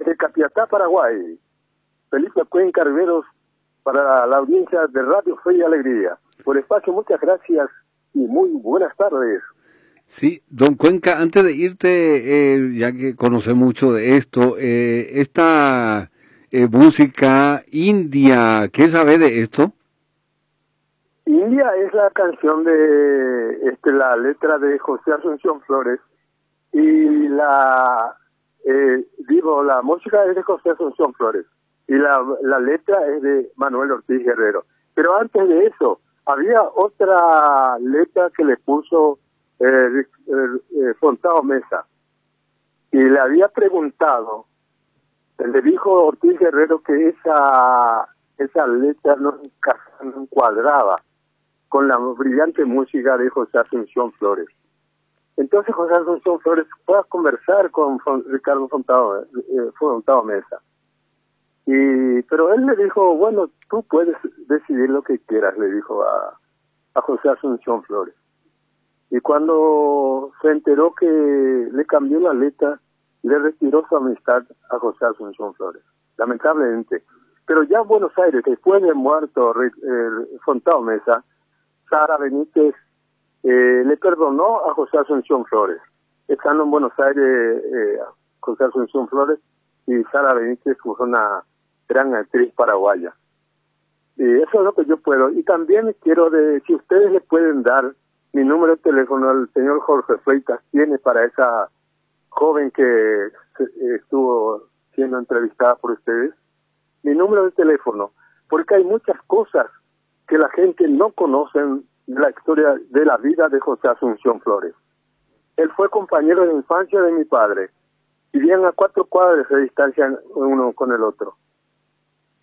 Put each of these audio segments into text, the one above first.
desde Capiatá, Paraguay. Felipe Cuenca Riveros para la audiencia de Radio Fe y Alegría. Por el espacio, muchas gracias y muy buenas tardes. Sí, don Cuenca, antes de irte, ya que conoce mucho de esto, esta música india, ¿qué sabe de esto? India es la canción de la letra de José Asunción Flores y la música es de José Asunción Flores y la letra es de Manuel Ortiz Guerrero. Pero antes de eso, había otra letra que le puso Fontao Mesa, y le había preguntado, le dijo Ortiz Guerrero que esa letra no encuadraba con la brillante música de José Asunción Flores. Entonces José Asunción Flores fue a conversar con Ricardo Fontao Mesa, pero él le dijo, bueno, tú puedes decidir lo que quieras, le dijo a José Asunción Flores. Y cuando se enteró que le cambió la letra, le retiró su amistad a José Asunción Flores, lamentablemente. Pero ya en Buenos Aires, después de muerto Fontao Mesa, Sara Benítez le perdonó a José Asunción Flores. Estando en Buenos Aires, José Asunción Flores y Sara Benítez fue una gran actriz paraguaya. Y eso es lo que yo puedo. Y también quiero si ustedes le pueden dar mi número de teléfono, el señor Jorge Freitas tiene para esa joven que estuvo siendo entrevistada por ustedes, mi número de teléfono, porque hay muchas cosas que la gente no conoce de la historia de la vida de José Asunción Flores. Él fue compañero de infancia de mi padre, vivían a 4 cuadras de distancia uno con el otro. Y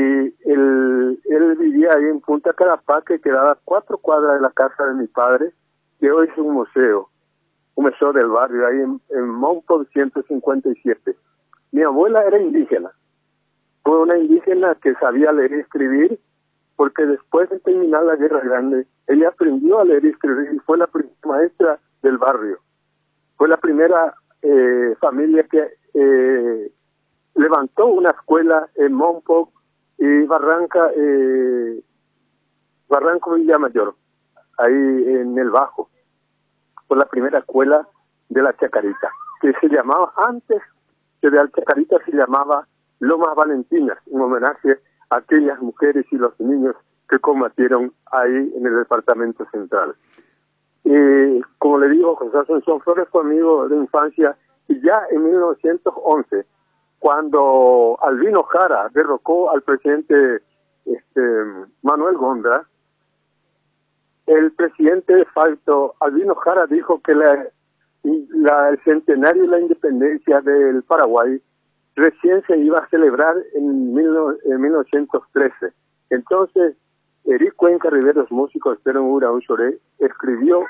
él vivía ahí en Punta Carapá, que quedaba a 4 cuadras de la casa de mi padre, que hoy es un museo del barrio, ahí en Monpó 157. Mi abuela era indígena, fue una indígena que sabía leer y escribir, porque después de terminar la Guerra Grande, ella aprendió a leer y escribir y fue la primera maestra del barrio. Fue la primera familia que levantó una escuela en Monpó y Barranco Villamayor, ahí en el Bajo. Fue la primera escuela de la Chacarita, que se llamaba, antes que de la Chacarita se llamaba Lomas Valentinas, en homenaje a aquellas mujeres y los niños que combatieron ahí en el departamento central. Y como le digo, José Asunción Flores fue amigo de infancia, y ya en 1911, cuando Albino Jara derrocó al presidente Manuel Gondra, el presidente de facto, Albino Jara, dijo que el centenario de la independencia del Paraguay recién se iba a celebrar en 1913. Entonces, Eric Cuenca Riveros, músico externo en Uraú Choré, escribió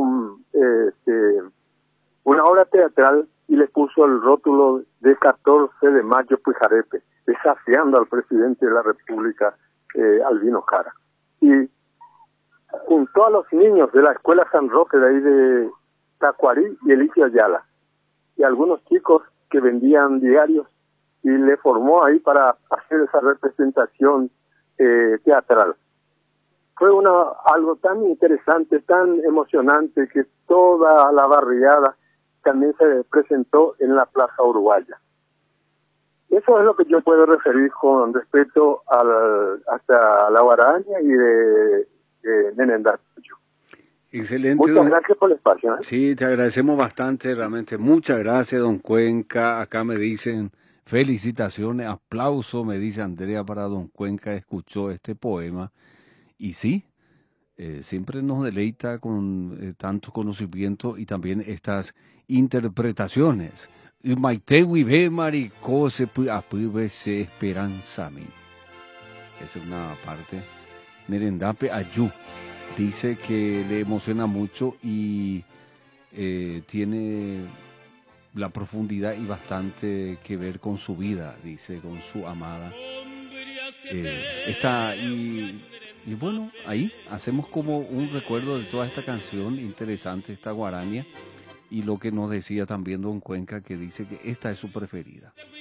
una obra teatral y le puso el rótulo de 14 de mayo Pujarepe, desafiando al presidente de la República, Albino Jara. Y juntó a los niños de la Escuela San Roque de ahí de Tacuarí y Elicio Ayala, y algunos chicos que vendían diarios, y le formó ahí para hacer esa representación teatral. Fue algo tan interesante, tan emocionante, que toda la barriada también se presentó en la Plaza Uruguaya. Eso es lo que yo puedo referir con respecto hasta la guaraña y de Nenendá. Excelente. Muchas gracias por el espacio. Sí, te agradecemos bastante, realmente. Muchas gracias, don Cuenca. Acá me dicen felicitaciones, aplauso, me dice Andrea para don Cuenca, escuchó este poema. Y sí, siempre nos deleita con tanto conocimiento y también estas interpretaciones. Maite Wibe Maricó se se esperanza a mí. Esa es una parte. Nerendape Ayú dice que le emociona mucho y tiene la profundidad y bastante que ver con su vida, dice, con su amada. Y bueno, ahí hacemos como un recuerdo de toda esta canción interesante, esta guaraña, y lo que nos decía también don Cuenca, que dice que esta es su preferida.